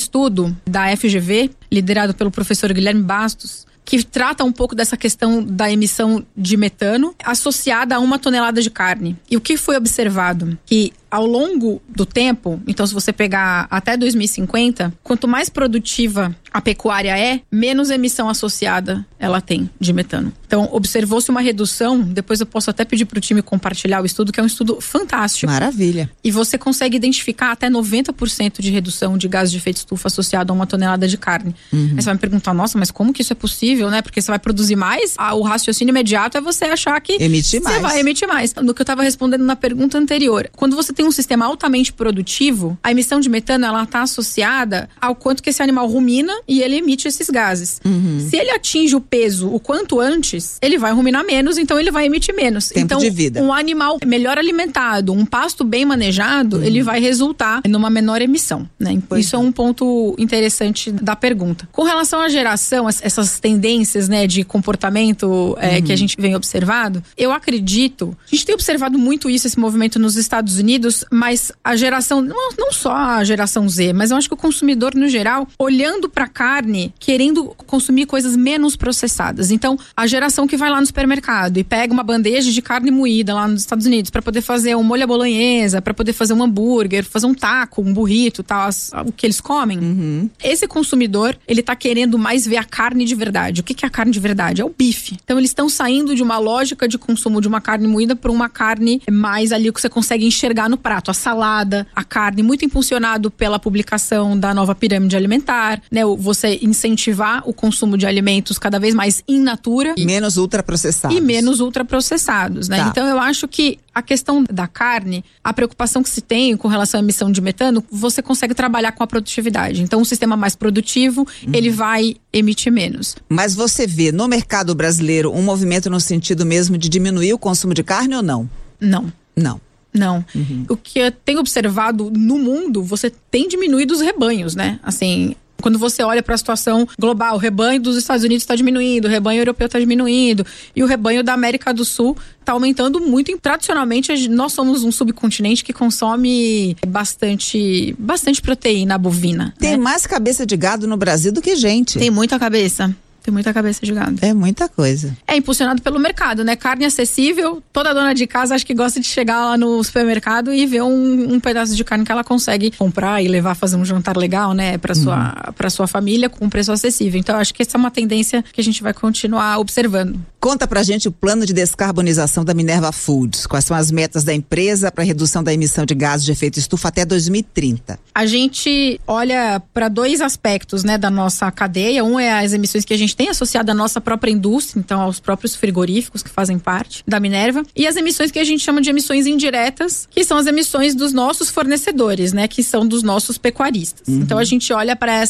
estudo da FGV, liderado pelo professor Guilherme Bastos, que trata um pouco dessa questão da emissão de metano associada a 1 tonelada de carne. E o que foi observado? Que ao longo do tempo, então se você pegar até 2050, quanto mais produtiva a pecuária é, menos emissão associada ela tem de metano. Então, observou-se uma redução, depois eu posso até pedir para o time compartilhar o estudo, que é um estudo fantástico. Maravilha. E você consegue identificar até 90% de redução de gases de efeito estufa associado a 1 tonelada de carne. Aí você vai me perguntar, nossa, mas como que isso é possível, né? Porque você vai produzir mais, o raciocínio imediato é você achar que emitir mais. Você vai emitir mais. No que eu estava respondendo na pergunta anterior, quando você tem um sistema altamente produtivo, a emissão de metano, ela está associada ao quanto que esse animal rumina e ele emite esses gases. Se ele atinge o peso o quanto antes, ele vai ruminar menos, então ele vai emitir menos. Tempo então, de vida. Um animal melhor alimentado, um pasto bem manejado, ele vai resultar numa menor emissão, né? Isso é um ponto interessante da pergunta. Com relação à geração, essas tendências, né, de comportamento que a gente vem observado, eu acredito, a gente tem observado muito isso, esse movimento nos Estados Unidos, mas a geração, não só a geração Z, mas eu acho que o consumidor no geral, olhando pra carne, querendo consumir coisas menos processadas. Então, a geração que vai lá no supermercado e pega uma bandeja de carne moída lá nos Estados Unidos para poder fazer um molho à bolonhesa, para poder fazer um hambúrguer, fazer um taco, um burrito, tal, o que eles comem. Esse consumidor, ele tá querendo mais ver a carne de verdade. O que é a carne de verdade? É o bife. Então, eles estão saindo de uma lógica de consumo de uma carne moída para uma carne mais ali que você consegue enxergar no prato. A salada, a carne, muito impulsionado pela publicação da nova pirâmide alimentar, né? Você incentivar o consumo de alimentos cada vez mais in natura. Menos ultraprocessados. E menos ultraprocessados, né? Tá. Então eu acho que a questão da carne, a preocupação que se tem com relação à emissão de metano, você consegue trabalhar com a produtividade. Então um sistema mais produtivo, ele vai emitir menos. Mas você vê no mercado brasileiro um movimento no sentido mesmo de diminuir o consumo de carne ou não? Não. Não. O que eu tenho observado no mundo, você tem diminuído os rebanhos, né? Assim, quando você olha para a situação global, o rebanho dos Estados Unidos está diminuindo, o rebanho europeu está diminuindo e o rebanho da América do Sul está aumentando muito. Tradicionalmente, nós somos um subcontinente que consome bastante proteína bovina. Tem mais cabeça de gado no Brasil do que gente. Tem muita cabeça. Tem muita cabeça de gado. É muita coisa. É impulsionado pelo mercado, né? Carne acessível, toda dona de casa acho que gosta de chegar lá no supermercado e ver um pedaço de carne que ela consegue comprar e levar a fazer um jantar legal, né? Pra sua família com um preço acessível. Então acho que essa é uma tendência que a gente vai continuar observando. Conta pra gente o plano de descarbonização da Minerva Foods. Quais são as metas da empresa para redução da emissão de gases de efeito estufa até 2030? A gente olha para 2 aspectos, né, da nossa cadeia. Um é as emissões que a gente tem associado à nossa própria indústria, então aos próprios frigoríficos que fazem parte da Minerva, e as emissões que a gente chama de emissões indiretas, que são as emissões dos nossos fornecedores, né, que são dos nossos pecuaristas. Então a gente olha para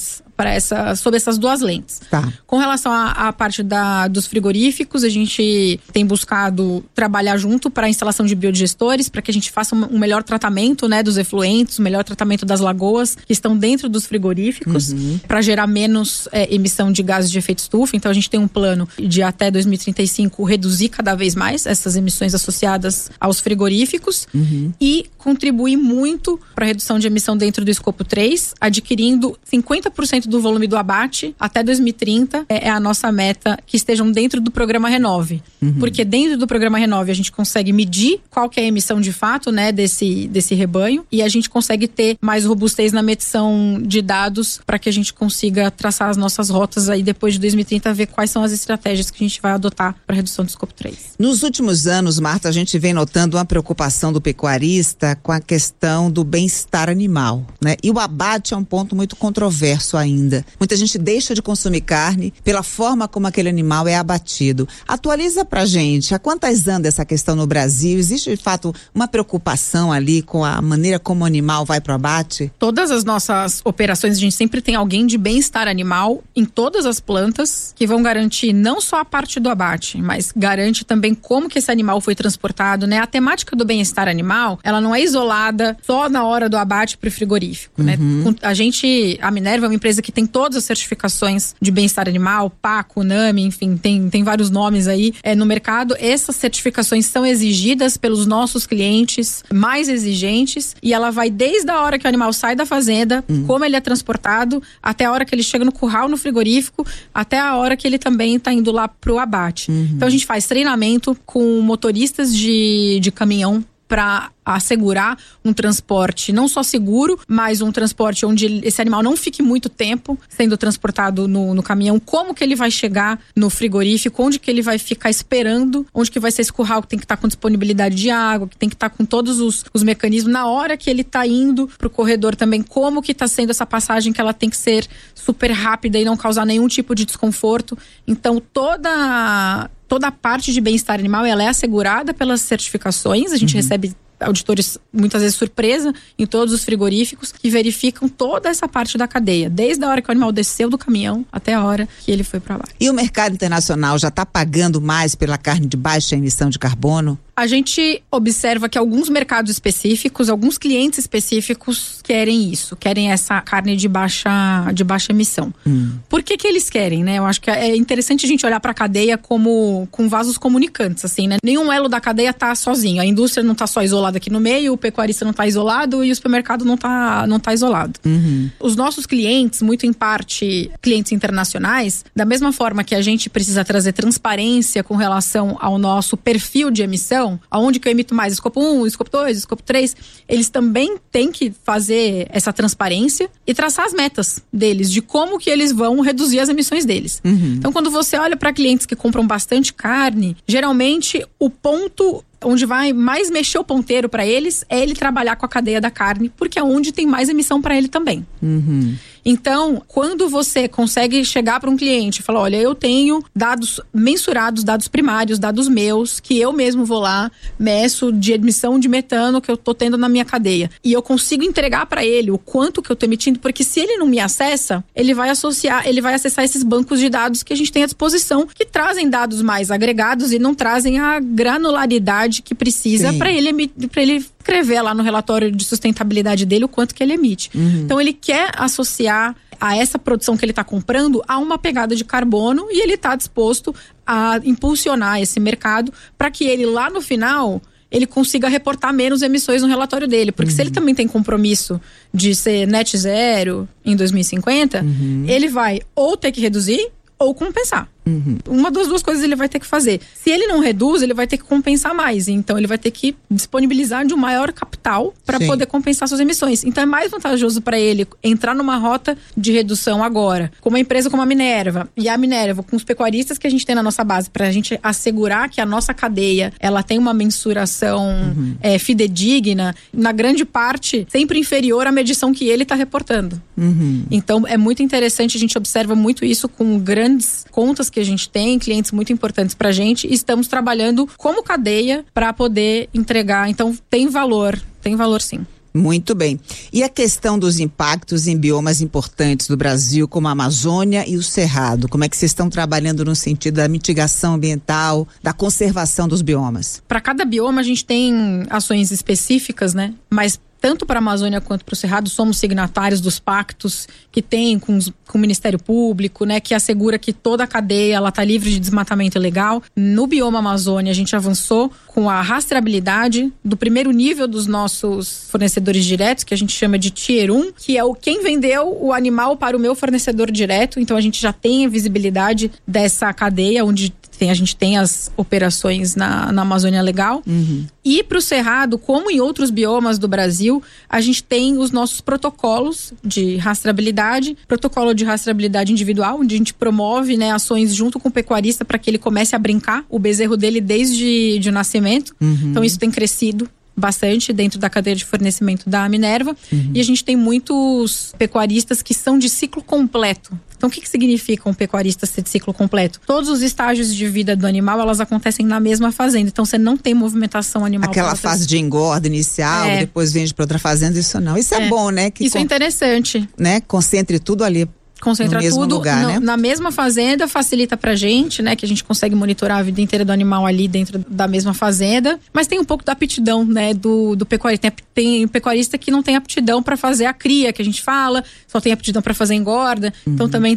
sob essas 2 lentes. Tá. Com relação à parte dos frigoríficos, a gente tem buscado trabalhar junto para a instalação de biodigestores, para que a gente faça um melhor tratamento, né, dos efluentes, um melhor tratamento das lagoas que estão dentro dos frigoríficos, para gerar menos emissão de gases de efeito estufa. Então a gente tem um plano de até 2035 reduzir cada vez mais essas emissões associadas aos frigoríficos e contribuir muito para a redução de emissão dentro do escopo 3, adquirindo 50% do volume do abate até 2030 é a nossa meta, que estejam dentro do programa Renove. Porque dentro do programa Renove a gente consegue medir qual que é a emissão de fato, né, desse rebanho, e a gente consegue ter mais robustez na medição de dados para que a gente consiga traçar as nossas rotas aí depois de 2030, ver quais são as estratégias que a gente vai adotar para redução do escopo 3. Nos últimos anos, Marta, a gente vem notando uma preocupação do pecuarista com a questão do bem-estar animal, né? E o abate é um ponto muito controverso ainda. Muita gente deixa de consumir carne pela forma como aquele animal é abatido. Atualiza pra gente, há quantas anda essa questão no Brasil? Existe de fato uma preocupação ali com a maneira como o animal vai pro abate? Todas as nossas operações, a gente sempre tem alguém de bem-estar animal em todas as plantas, que vão garantir não só a parte do abate, mas garante também como que esse animal foi transportado, né? A temática do bem-estar animal, ela não é isolada só na hora do abate pro frigorífico, né? A Minerva é uma empresa que que tem todas as certificações de bem-estar animal, PACO, NAMI, enfim, tem vários nomes aí no mercado. Essas certificações são exigidas pelos nossos clientes mais exigentes, e ela vai desde a hora que o animal sai da fazenda, como ele é transportado, até a hora que ele chega no curral, no frigorífico, até a hora que ele também está indo lá pro abate. Então a gente faz treinamento com motoristas de caminhão para assegurar um transporte não só seguro, mas um transporte onde esse animal não fique muito tempo sendo transportado no caminhão. Como que ele vai chegar no frigorífico, onde que ele vai ficar esperando, onde que vai ser esse curral que tem que estar com disponibilidade de água, que tem que estar com todos os mecanismos, na hora que ele está indo pro corredor também, como que está sendo essa passagem, que ela tem que ser super rápida e não causar nenhum tipo de desconforto. Então toda a parte de bem-estar animal, ela é assegurada pelas certificações. A gente recebe auditores, muitas vezes surpresa, em todos os frigoríficos, que verificam toda essa parte da cadeia, desde a hora que o animal desceu do caminhão até a hora que ele foi para lá. E o mercado internacional já está pagando mais pela carne de baixa emissão de carbono? A gente observa que alguns mercados específicos, alguns clientes específicos querem isso, querem essa carne de baixa emissão. Por que eles querem, né? Eu acho que é interessante a gente olhar para a cadeia como com vasos comunicantes, assim, né? Nenhum elo da cadeia tá sozinho. A indústria não tá só isolada aqui no meio, o pecuarista não tá isolado e o supermercado não tá isolado. Os nossos clientes, muito em parte clientes internacionais, da mesma forma que a gente precisa trazer transparência com relação ao nosso perfil de emissão, aonde que eu emito mais, escopo 1, escopo 2, escopo 3, eles também têm que fazer essa transparência e traçar as metas deles, de como que eles vão reduzir as emissões deles. Então, quando você olha para clientes que compram bastante carne, geralmente o ponto onde vai mais mexer o ponteiro para eles é ele trabalhar com a cadeia da carne, porque é onde tem mais emissão para ele também. Então, quando você consegue chegar para um cliente e falar, olha, eu tenho dados mensurados, dados primários, dados meus, que eu mesmo vou lá, meço de emissão de metano que eu tô tendo na minha cadeia, e eu consigo entregar para ele o quanto que eu tô emitindo, porque se ele não me acessa, ele vai acessar esses bancos de dados que a gente tem à disposição, que trazem dados mais agregados e não trazem a granularidade que precisa para ele escrever lá no relatório de sustentabilidade dele o quanto que ele emite. Então ele quer associar a essa produção que ele está comprando a uma pegada de carbono, e ele está disposto a impulsionar esse mercado para que ele lá no final ele consiga reportar menos emissões no relatório dele, porque se ele também tem compromisso de ser net zero em 2050, ele vai ou ter que reduzir ou compensar. Uma das duas coisas ele vai ter que fazer. Se ele não reduz, ele vai ter que compensar mais. Então ele vai ter que disponibilizar de um maior capital para poder compensar suas emissões. Então é mais vantajoso para ele entrar numa rota de redução agora, com uma empresa como a Minerva. E a Minerva, com os pecuaristas que a gente tem na nossa base, para a gente assegurar que a nossa cadeia ela tem uma mensuração fidedigna, na grande parte sempre inferior à medição que ele está reportando. Então é muito interessante, a gente observa muito isso com grandes contas que a gente tem, clientes muito importantes pra gente, e estamos trabalhando como cadeia para poder entregar. Então tem valor sim. Muito bem. E a questão dos impactos em biomas importantes do Brasil, como a Amazônia e o Cerrado, como é que vocês estão trabalhando no sentido da mitigação ambiental, da conservação dos biomas? Para cada bioma a gente tem ações específicas, né? Mas tanto para a Amazônia quanto para o Cerrado, somos signatários dos pactos que tem com o Ministério Público, né, que assegura que toda a cadeia ela está livre de desmatamento ilegal. No bioma Amazônia, a gente avançou com a rastreabilidade do primeiro nível dos nossos fornecedores diretos, que a gente chama de Tier 1, que é quem vendeu o animal para o meu fornecedor direto. Então, a gente já tem a visibilidade dessa cadeia, onde a gente tem as operações na Amazônia Legal. E para o Cerrado, como em outros biomas do Brasil, a gente tem os nossos protocolos de rastreabilidade, protocolo de rastreabilidade individual, onde a gente promove, né, ações junto com o pecuarista para que ele comece a brincar o bezerro dele desde o nascimento. Então isso tem crescido bastante dentro da cadeia de fornecimento da Minerva. E a gente tem muitos pecuaristas que são de ciclo completo. Então, o que significa um pecuarista ser de ciclo completo? Todos os estágios de vida do animal, elas acontecem na mesma fazenda. Então, você não tem movimentação animal. Aquela fase de engorda inicial, depois vende para outra fazenda, isso não. Isso é bom, né? Isso é interessante. Né? Concentre tudo ali. Concentra tudo lugar, né? Na mesma fazenda, facilita pra gente, né? Que a gente consegue monitorar a vida inteira do animal ali dentro da mesma fazenda. Mas tem um pouco da aptidão, né? Do pecuarista. Tem pecuarista que não tem aptidão pra fazer a cria, que a gente fala. Só tem aptidão pra fazer engorda. Então também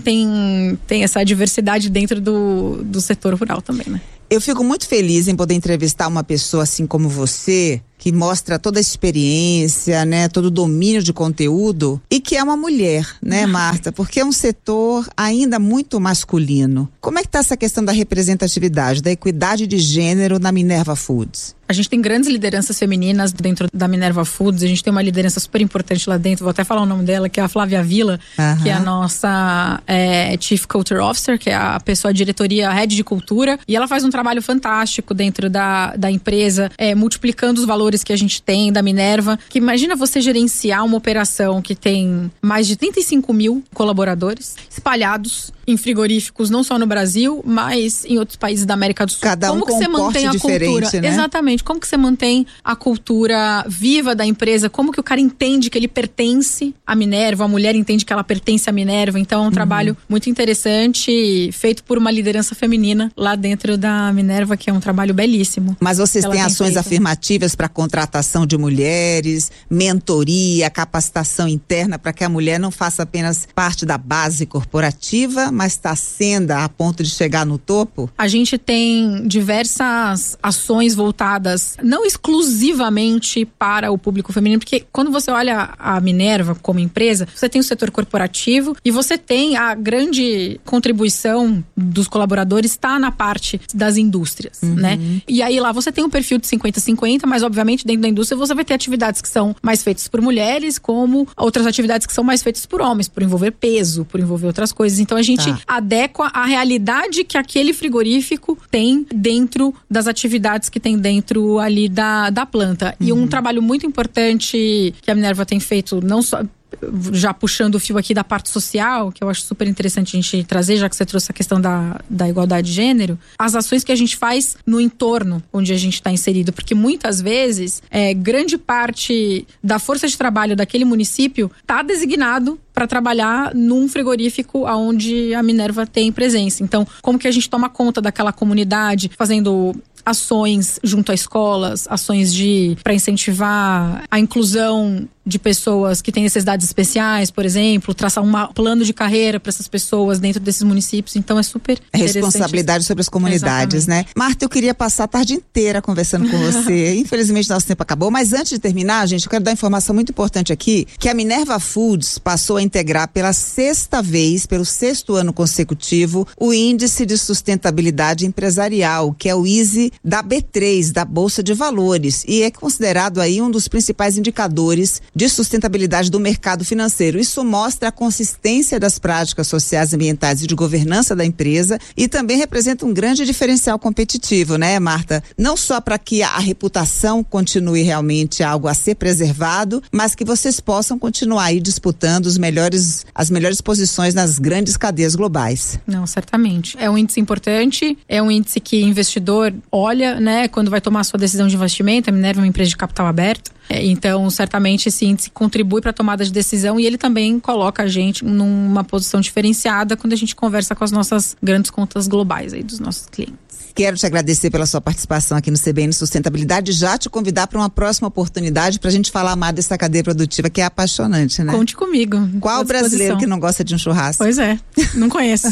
tem essa diversidade dentro do setor rural também, né? Eu fico muito feliz em poder entrevistar uma pessoa assim como você, que mostra toda a experiência, né, todo o domínio de conteúdo, e que é uma mulher, né, Marta? Porque é um setor ainda muito masculino. Como é que está essa questão da representatividade, da equidade de gênero na Minerva Foods? A gente tem grandes lideranças femininas dentro da Minerva Foods. A gente tem uma liderança super importante lá dentro. Vou até falar o nome dela, que é a Flávia Villa, que é a nossa Chief Culture Officer, que é a pessoa, a diretoria, a head de cultura. E ela faz um trabalho fantástico dentro da empresa, multiplicando os valores que a gente tem da Minerva. Que imagina você gerenciar uma operação que tem mais de 35 mil colaboradores espalhados em frigoríficos, não só no Brasil, mas em outros países da América do Sul. Cada um como com que você um porte mantém a diferente, cultura? né? Exatamente. Como que você mantém a cultura viva da empresa? Como que o cara entende que ele pertence à Minerva, a mulher entende que ela pertence à Minerva? Então é um trabalho muito interessante, feito por uma liderança feminina lá dentro da Minerva, que é um trabalho belíssimo. Mas vocês têm ações afirmativas para contratação de mulheres, mentoria, capacitação interna, para que a mulher não faça apenas parte da base corporativa, mas está sendo a ponto de chegar no topo? A gente tem diversas ações voltadas não exclusivamente para o público feminino, porque quando você olha a Minerva como empresa, você tem o setor corporativo e você tem a grande contribuição dos colaboradores está na parte das indústrias, né? E aí lá você tem um perfil de 50-50, mas obviamente dentro da indústria você vai ter atividades que são mais feitas por mulheres, como outras atividades que são mais feitas por homens, por envolver peso, por envolver outras coisas. Então a gente adequa a realidade que aquele frigorífico tem dentro das atividades que tem dentro ali da planta. E um trabalho muito importante que a Minerva tem feito, não só já puxando o fio aqui da parte social, que eu acho super interessante a gente trazer, já que você trouxe a questão da igualdade de gênero, as ações que a gente faz no entorno onde a gente está inserido, porque muitas vezes grande parte da força de trabalho daquele município está designado para trabalhar num frigorífico onde a Minerva tem presença. Então, como que a gente toma conta daquela comunidade, fazendo ações junto a escolas, ações para incentivar a inclusão de pessoas que têm necessidades especiais, por exemplo, traçar um plano de carreira para essas pessoas dentro desses municípios. Então é super interessante. Responsabilidade sobre as comunidades, né? Marta, eu queria passar a tarde inteira conversando com você. Infelizmente nosso tempo acabou, mas antes de terminar, gente, eu quero dar uma informação muito importante aqui, que a Minerva Foods passou a integrar pela 6ª vez, pelo 6º ano consecutivo, o Índice de Sustentabilidade Empresarial, que é o ISE da B3, da Bolsa de Valores, e é considerado aí um dos principais indicadores de sustentabilidade do mercado financeiro. Isso mostra a consistência das práticas sociais, ambientais e de governança da empresa e também representa um grande diferencial competitivo, né, Marta? Não só para que a reputação continue realmente algo a ser preservado, mas que vocês possam continuar aí disputando as melhores posições nas grandes cadeias globais. Não, certamente. É um índice importante, é um índice que investidor olha, né, quando vai tomar a sua decisão de investimento. A Minerva é uma empresa de capital aberto. Então, certamente, esse índice contribui para a tomada de decisão e ele também coloca a gente numa posição diferenciada quando a gente conversa com as nossas grandes contas globais aí dos nossos clientes. Quero te agradecer pela sua participação aqui no CBN Sustentabilidade e já te convidar para uma próxima oportunidade para a gente falar mais dessa cadeia produtiva que é apaixonante, né? Conte comigo. Qual brasileiro que não gosta de um churrasco? Pois é, não conheço.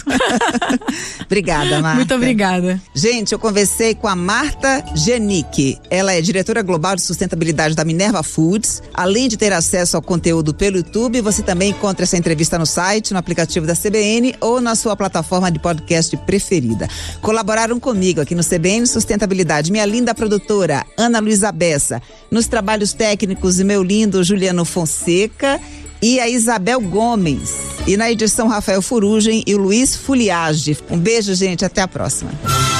Obrigada, Marta. Muito obrigada. Gente, eu conversei com a Marta Genick. Ela é diretora global de sustentabilidade da Minerva Foods. Além de ter acesso ao conteúdo pelo YouTube, você também encontra essa entrevista no site, no aplicativo da CBN ou na sua plataforma de podcast preferida. Colaboraram comigo aqui no CBN Sustentabilidade, minha linda produtora Ana Luísa Bessa, nos trabalhos técnicos, meu lindo Juliano Fonseca e a Isabel Gomes, e na edição Rafael Furugem e o Luiz Fuliage. Um beijo, gente, até a próxima.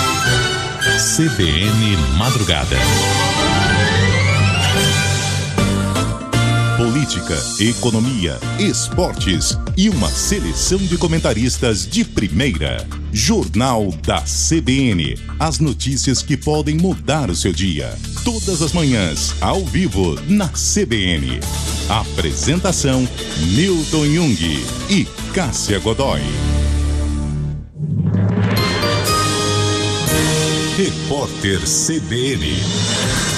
CBN Madrugada. Política, economia, esportes e uma seleção de comentaristas de primeira. Jornal da CBN. As notícias que podem mudar o seu dia. todas as manhãs, ao vivo, na CBN. Apresentação, Newton Jung e Cássia Godoy. Repórter CBN.